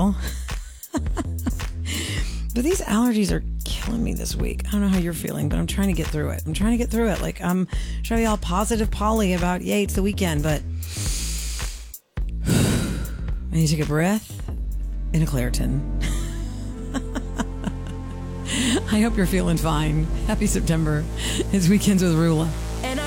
deal. But these allergies are killing me this week. I don't know how you're feeling, but I'm trying to get through it. Like, I'm trying to be all positive Polly about, yay, it's the weekend, but I need to take a breath in a Claritin. I hope you're feeling fine. Happy September. It's Weekends with Rula.